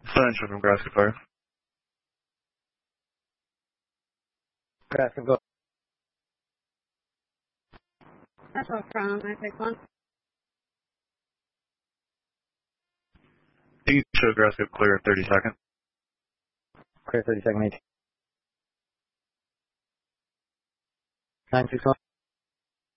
Central from Grass Clear. Grass and go. Central from 961. You show Grass Clear 30 seconds. Clear 30 second 961.